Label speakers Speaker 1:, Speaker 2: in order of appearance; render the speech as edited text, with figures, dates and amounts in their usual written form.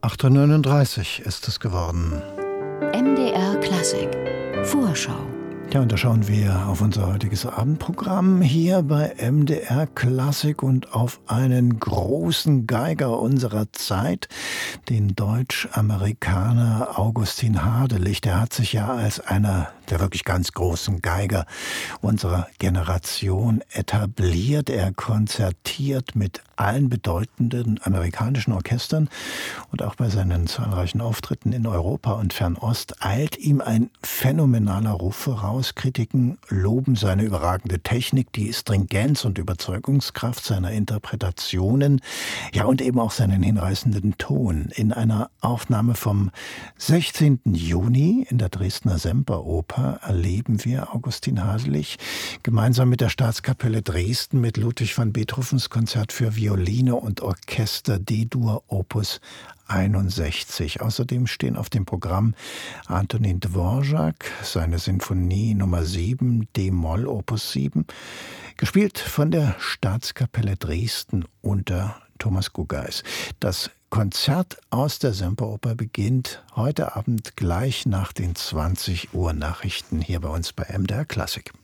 Speaker 1: 8:39 Uhr ist es geworden.
Speaker 2: MDR Klassik Vorschau.
Speaker 1: Ja, und da schauen wir auf unser heutiges Abendprogramm hier bei MDR Klassik und auf einen großen Geiger unserer Zeit, den Deutsch-Amerikaner Augustin Hardelich. Der hat sich ja als einer der wirklich ganz großen Geiger unserer Generation etabliert. Er konzertiert mit allen bedeutenden amerikanischen Orchestern und auch bei seinen zahlreichen Auftritten in Europa und Fernost eilt ihm ein phänomenaler Ruf voraus. Kritiken loben seine überragende Technik, die Stringenz und Überzeugungskraft seiner Interpretationen, ja und eben auch seinen hinreißenden Ton. In einer Aufnahme vom 16. Juni in der Dresdner Semperoper erleben wir Augustin Hardelich gemeinsam mit der Staatskapelle Dresden mit Ludwig van Beethovens Konzert für Violine und Orchester D-Dur Opus 61. Außerdem stehen auf dem Programm Antonin Dvorak, seine Sinfonie Nummer 7, D-Moll Opus 7, gespielt von der Staatskapelle Dresden unter Thomas Guggais. Das Konzert aus der Semperoper beginnt heute Abend gleich nach den 20 Uhr Nachrichten hier bei uns bei MDR Klassik.